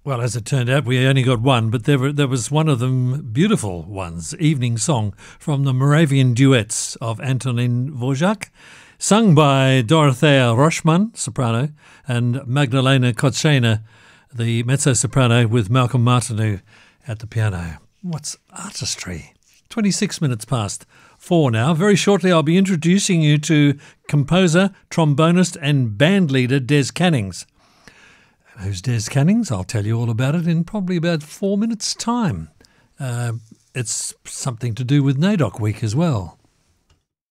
Well, as it turned out, we only got one, but there was one of them beautiful ones, Evening Song, from the Moravian Duets of Antonin Dvorak, sung by Dorothea Roschmann, soprano, and Magdalena Kotschena, the mezzo-soprano, with Malcolm Martineau at the piano. What's artistry? 26 minutes past 4 now. Very shortly I'll be introducing you to composer, trombonist and band leader Des Cannings. Who's Des Cannings? I'll tell you all about it in probably about 4 minutes' time. It's something to do with NAIDOC Week as well.